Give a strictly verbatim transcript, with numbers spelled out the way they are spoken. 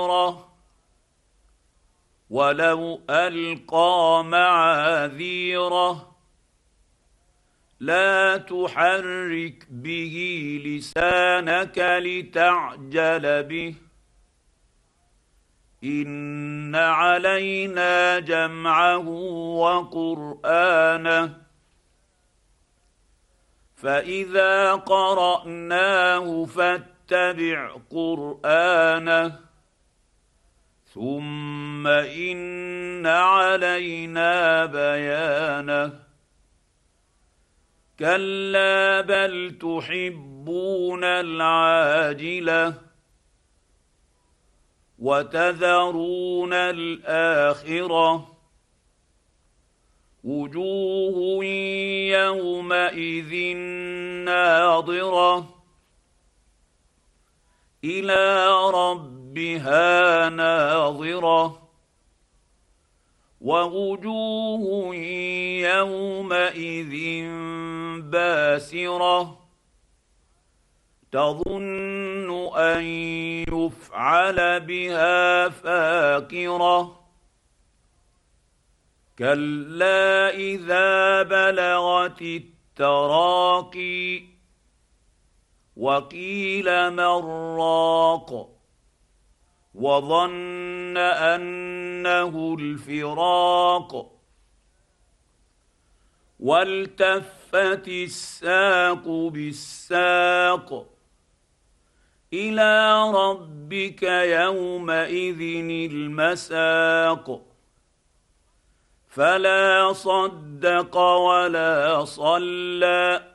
ولو القى معاذيره لا تحرك به لسانك لتعجل به ان علينا جمعه وقرانه فاذا قراناه فاتبع قرانه ثم ان علينا بيانه كلا بل تحبون العاجله وتذرون الاخره وجوه يومئذ ناظره الى ربها ناظره ووجوه يومئذ باسره تظن ان يفعل بها فاقره كلا اذا بلغت التراقي وقيل من راق وظن انه الفراق والتفت الساق بالساق الى ربك يومئذ المساق فلا صدق ولا صلى